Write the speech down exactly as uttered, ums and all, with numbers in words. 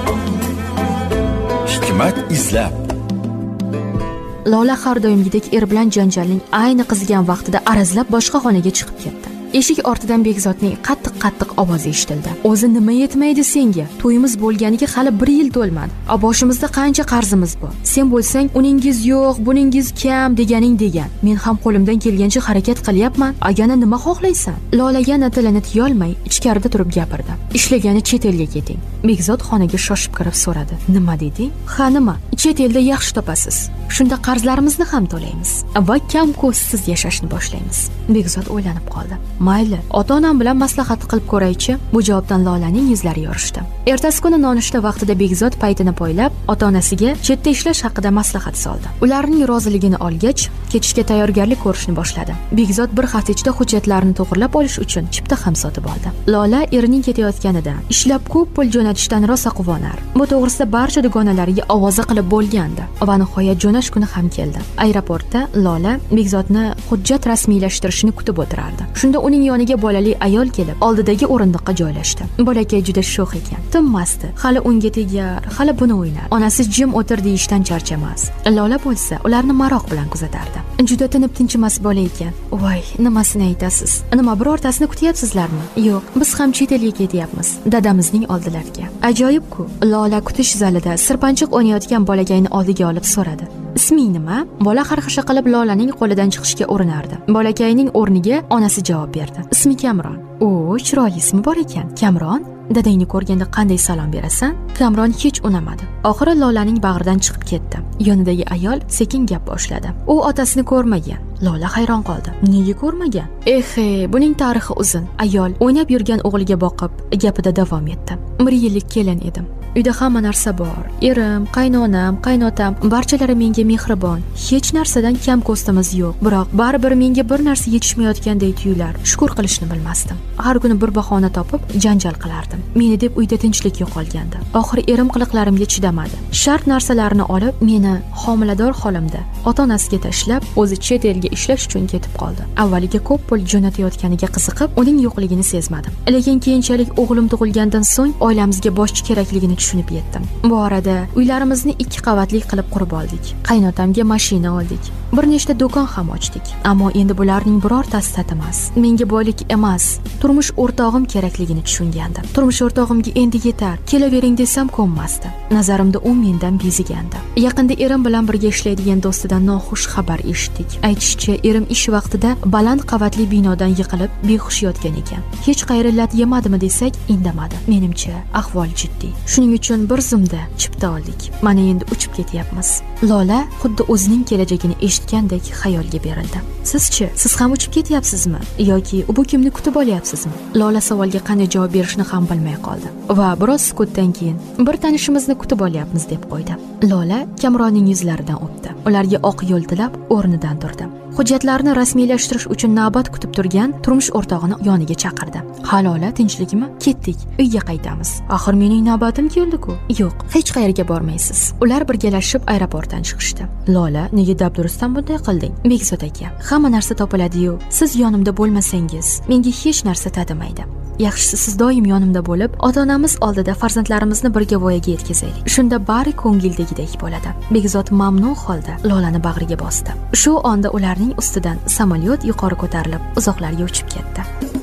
Hikmat izlab. Lola har doimgidek er bilan janjalning ayni qizigan vaqtida arazlab boshqa xonaga chiqib ketdi. Eshik ortidan Begzodning qattiq-qattiq ovozi eshitildi. O'zi nima yetmaydi senga? To'yimiz bo'lganiga hali bir yil to'lmadi. Boshimizda qancha qarzimiz bor. Sen bo'lsang, uningiz yo'q, buningiz kam deganing degan. Men ham qo'limdan kelgancha harakat qilyapman. Agana nima xohlaysan? Lola yana tilini tiyolmay ichkarida turib gapirdi. Ishlagani chet elga keting. Begzod xonaga shoshib kirib so'radi. Nima deding? Ha nima? Chet elda yaxshi topasiz. Shunda qarzlarimizni ham to'laymiz va kam ko'zsiz yashashni boshlaymiz. Begzod o'ylanib qoldi. Mayli, ota-onam bilan maslahat qilib ko'raychi. Bu javobdan Lolaning yuzlari yorishdi. Ertasi kuni nonushta vaqtida Begzod paytini poylab, ota-onasiga chetda ishlash haqida maslahat soldi. Ularning roziligini olgach, ketishga tayyorgarlik ko'rishni boshladi. Begzod bir hafta ichida hujjatlarni to'g'rilab olish uchun chipta ham sotib oldi. Lola erining ketayotganidan, ishlab ko'p pul jo'natishdan rosa quvonar. Bu to'g'risida barcha dugonalariga ovoza qilib bo'lgandi va nihoyat jo'nash kuni ham keldi. Aeroportda Lola Begzodni hujjat rasmiylashtirishni kutib o'tirardi. Shunda uning yoniga bolali ayol kelib, oldidagi o'rindiqqa joylashdi. Bolakay juda sho'x ekan. Tinmasdi. Hali unga tegar, hali buni o'ynar. Onasi jim o'tir deyishdan charchamas. Lola bo'lsa, ularni maroq bilan kuzatardi. Juda tinib tinchimas bola ekan. Voy, nimasini aytasiz? Nima birortasini kutyapsizlarmi? Yo'q, biz ham chet elga ketyapmiz. Dadamizning oldilariga. Ajoyib-ku. Lola kutish zalida sirpanchiq o'ynayotgan bolakayni oldiga olib so'radi. Isming nima? Bola xarxasha qilib Lolaning qo'lidan chiqishga urinardi. Bolakayning o'rniga onasi javob berdi. Ismi Kamron. O, chiroyli ismi bor ekan. Kamron? Dadangni ko'rganda qanday salom berasan? Kamron hech unamadi. Oxiri Lolaning bag'ridan chiqib ketdi. Yonidagi ayol sekin gap boshladi. U otasini ko'rmagan. Lola hayron qoldi. Nega ko'rmagan? Ehe, buning tarixi uzun. Ayol o'ynab yurgan o'g'liga boqib, gapida davom etdi. bir yillik kelin edim. Uyda hamma narsa bor. Erim, qaynonam, qaynotam, barchalari menga mehribon. Hech narsadan kam ko'stimiz yo'q. Biroq baribir menga bir narsa yetishmayotgandek tuyular. Shukr qilishni bilmasdim. Har kuni bir bahona topib janjal qilardim. Meni deb uyda tinchlik yo'qolgandi. Oxiri erim qiliqlarimga chidamadi. Shart narsalarni olib, meni homilador holimda ota-onasiga tashlab, o'zi chet elga ishlash uchun ketib qoldi. Avvaliga ko'p pul jo'natayotganiga qiziqib, uning yo'qligini sezmadim. Lekin keyinchalik o'g'lim tug'ilgandan so'ng oilamizga boshchi kerakligini tushunib yetdim. Bu orada uylarimizni ikki qavatli qilib qurib oldik. Qaynotamga mashina oldik. Bir nechta do'kon ham ochdik. Ammo endi bularning birortasi tatimas. Menga boylik emas, turmush o'rtog'im kerakligini tushungandim. Turmush o'rtog'imga endi yetar, kelavering desam ko'nmasdi. Nazarimda u mendan bezigandi. Yaqinda erim bilan birga ishlaydigan do'stidan noxush xabar eshitdik. Aytishicha, erim ish vaqtida baland qavatli binodan yiqilib behush yotgan ekan. Hech qayri lat yemadimi desak, indamadi. Menimcha, ahvol jiddiy. Shuning uchun bir zumda chipta oldik. Mana endi uchib ketyapmiz. Lola xuddi o'zining kelajagini eshitgandek xayolga berildi. Sizchi, siz ham uchib ketyapsizmi yoki bu kimni kutib olyapsizmi? Lola savolga qanday javob berishni ham bilmay qoldi va biroz sukutdan keyin bir tanishimizni kutib olyapmiz deb qo'ydi. Lola Kamronning yuzlaridan o'pdi. Ularga oq yo'l tilab o'rnidan turdi. Hujjatlarni rasmiylashtirish uchun navbat kutib turgan turmush o'rtog'ini yoniga chaqirdi. Halola, tinchlikmi? Ketdik, uyga qaytamiz. Axir mening navbatim keldi-ku. Yo'q, hech qayerga bormaysiz. Ular birgalashib aeroportdan chiqishdi. Lola, nega dabdurustdan bunday qilding? Begzod aka, hamma narsa topiladi-yu, siz yonimda bo'lmasangiz, menga hech narsa tatimaydi. Yaxshisi siz doim yonimda bo'lib, ota-onamiz oldida farzandlarimizni birga voyaga yetkazaylik. Shunda bari ko'ngildagidek bo'ladi. Begzod mamnun holda Lolani bag'riga bosdi. Shu onda ularning ustidan samolyot yuqori ko'tarilib, uzoqlarga uchib ketdi.